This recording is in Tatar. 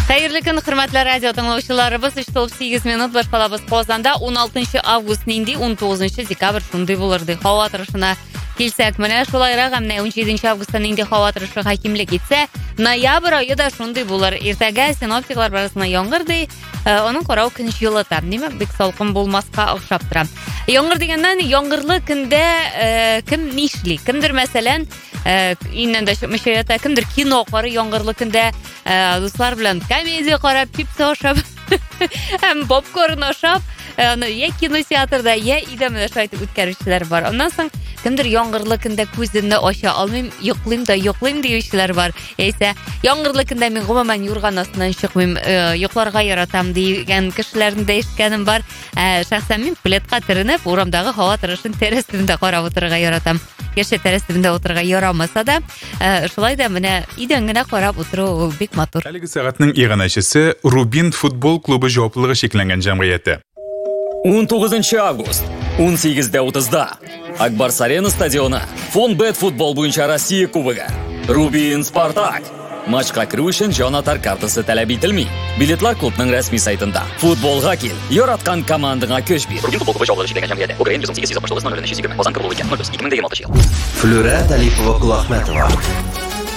Xayrli kun, hurmatli radio tinglovchilarimiz, 3:08 minut boshqalamiz Qozonda 16 avgustning 19 dekabr shunday bo'ladi. Havo tirishini kelsak, mana shulayroq ham 17 avgustning havo tirishi hakimlik etsa, noyabr oyida shunday bo'lar. Ertaga sinoptiklar barasida yomg'irdi, uning qarov kun yilatan. Demak, bek salqin bo'lmasqa o'xshab turadi. Yomg'ir degandan yomg'irli kunda kim nishli, kimdir masalan innanda mashayata, kimdir kino qori yomg'irli kunda do'stlar bilan komediya qarab, chips oshab, ham popcorn oshab, ya kino teatrda, ya uyda mana shu aytib o'tkazishlar bor. Undan so'ng kimdir yomg'irli kunda ko'zimni ocha olmayman, yo'qlayman deyishlar bor. Esa yomg'irli kunda men umuman yurgan ostidan chiqmayman, yo'qlarga yaratam degan kishilarni da eshitganim bor. Shaxsan men pletqa tirinib, o'ramdagi havo tirishini terastimda qarab o'tirga yaratam. Gerçi terastimda o'tirga yaramasa-da, shulayda mana idangina qarab o'tiruv bek motor. Haligi soatning ig'anashisi Rubin futbol klubi javobligi sheklangan jamg'iyati. 19 avgust 18:30da Akbar Sarena stadioni Fonbet futbol bo'yicha Rossiya kubogi Rubin Spartak. Matchga kirish uchun jonatar kartasi talab etilmaydi. Biletlar klubning rasmiy saytida. Futbolga kel, yaratgan komandaga ko'ch ber. Rubin futbol klubi javobligi sheklangan jamg'iyati. Ukraina 1820 Qozon Qurultoyi 2026 yil. Flora Talipova Quloqmatova